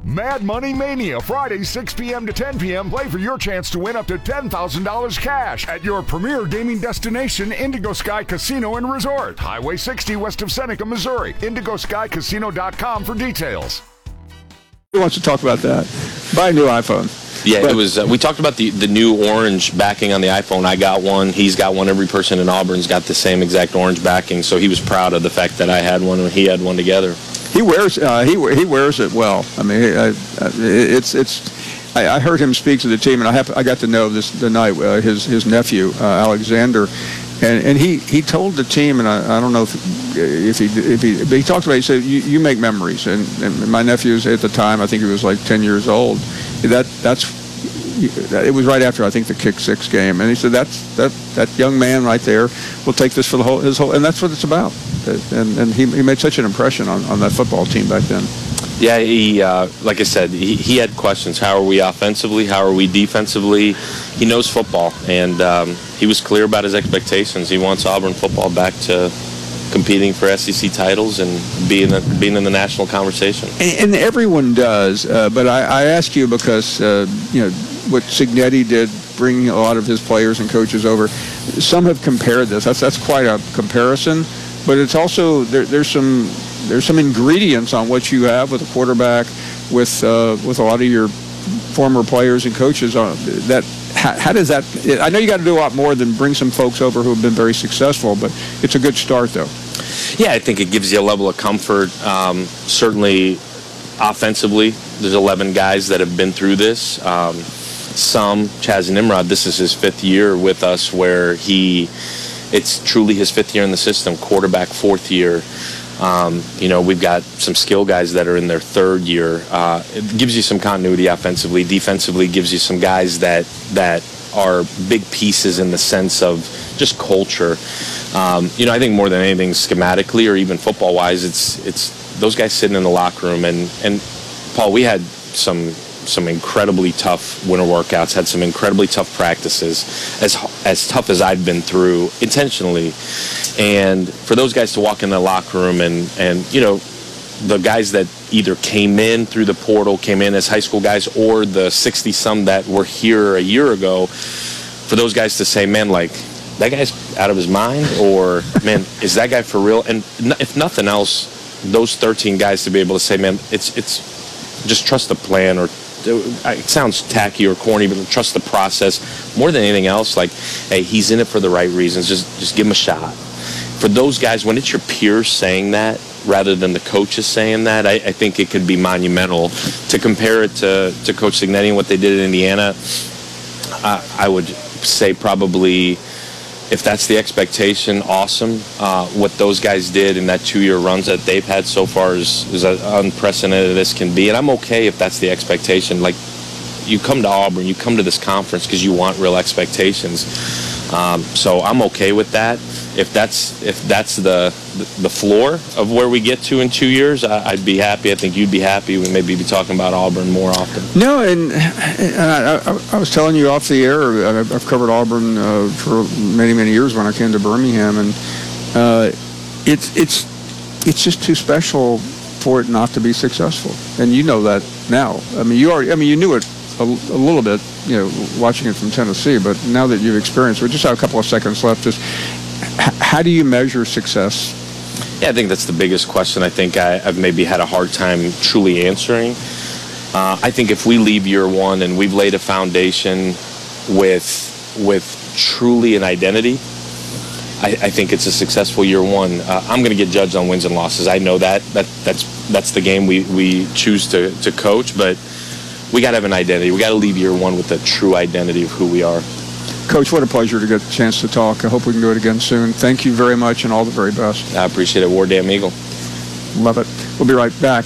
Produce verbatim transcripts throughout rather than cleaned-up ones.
Mad Money Mania, Friday, six p.m. to ten p.m. Play for your chance to win up to ten thousand dollars cash at your premier gaming destination, Indigo Sky Casino and Resort. Highway sixty west of Seneca, Missouri. indigo sky casino dot com for details. Who wants to talk about that? Buy a new iPhone. Yeah, but, it was. Uh, we talked about the, the new orange backing on the iPhone. I got one. He's got one. Every person in Auburn's got the same exact orange backing. So he was proud of the fact that I had one and he had one together. He wears uh, he he wears it well. I mean, I, I, it's it's. I, I heard him speak to the team, and I have I got to know this the night uh, his his nephew uh, Alexander, and and he, he told the team, and I, I don't know if if he if he but he talked about it, he said you, you make memories, and, and my nephew's at the time I think he was like ten years old. That that's. It was right after I think the kick six game, and he said that's that that young man right there will take this for the whole his whole, and that's what it's about. And and he he made such an impression on, on that football team back then. Yeah, he uh, like I said, he, he had questions. How are we offensively? How are we defensively? He knows football, and um, he was clear about his expectations. He wants Auburn football back to competing for S E C titles and being the, being in the national conversation. And, and everyone does, uh, but I, I ask you because uh, you know what Cignetti did, bringing a lot of his players and coaches over. Some have compared this. That's that's quite a comparison, but it's also there, there's some there's some ingredients on what you have with a quarterback, with uh, with a lot of your former players and coaches on that. How, how does that? I know you got to do a lot more than bring some folks over who have been very successful, but it's a good start, though. Yeah, I think it gives you a level of comfort. Um, certainly, offensively, there's eleven guys that have been through this. Um, some, Chaz Nimrod, this is his fifth year with us, where he, it's truly his fifth year in the system. Quarterback, fourth year. Um, you know, we've got some skill guys that are in their third year. Uh, it gives you some continuity offensively. Defensively, gives you some guys that that are big pieces in the sense of just culture. Um, you know, I think more than anything, schematically or even football-wise, it's it's those guys sitting in the locker room. And, and Paul, we had some some incredibly tough winter workouts, had some incredibly tough practices, as as tough as I've been through intentionally. And for those guys to walk in the locker room and, and you know, the guys that either came in through the portal, came in as high school guys, or the sixty-some that were here a year ago, for those guys to say, man, like, that guy's out of his mind, or, man, is that guy for real? And if nothing else, those thirteen guys to be able to say, man, it's it's just trust the plan, or it sounds tacky or corny, but trust the process. More than anything else, like, hey, he's in it for the right reasons. Just just give him a shot. For those guys, when it's your peers saying that rather than the coaches saying that, I, I think it could be monumental. To compare it to, to Coach Cignetti and what they did in Indiana, I, I would say probably, if that's the expectation, awesome. Uh, what those guys did in that two-year runs that they've had so far is, is as unprecedented as can be. And I'm okay if that's the expectation. Like, you come to Auburn, you come to this conference because you want real expectations. Um, so I'm okay with that. If that's if that's the the floor of where we get to in two years, I, I'd be happy. I think you'd be happy. We maybe be talking about Auburn more often. No, and, and I, I, I was telling you off the air, I've covered Auburn uh, for many, many years when I came to Birmingham, and uh, it's it's it's just too special for it not to be successful. And you know that now. I mean, you already. I mean, you knew it a, a little bit, you know, watching it from Tennessee. But now that you've experienced, we just have a couple of seconds left. Just how do you measure success? Yeah, I think that's the biggest question I think I, I've maybe had a hard time truly answering. Uh, I think if we leave year one and we've laid a foundation with with truly an identity, I, I think it's a successful year one. Uh, I'm going to get judged on wins and losses. I know that. that that's that's the game we, we choose to, to coach, but we got to have an identity. We got to leave year one with a true identity of who we are. Coach, what a pleasure to get a chance to talk. I hope we can do it again soon. Thank you very much, and all the very best. I appreciate it. War Damn Eagle. Love it. We'll be right back.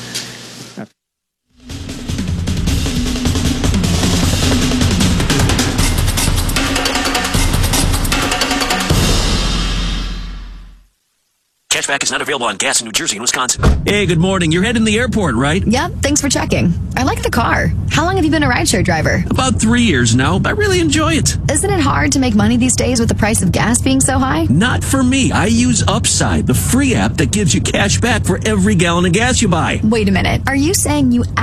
Cashback is not available on gas in New Jersey and Wisconsin. Hey, good morning. You're heading to the airport, right? Yep, thanks for checking. I like the car. How long have you been a rideshare driver? About three years now. I really enjoy it. Isn't it hard to make money these days with the price of gas being so high? Not for me. I use Upside, the free app that gives you cash back for every gallon of gas you buy. Wait a minute. Are you saying you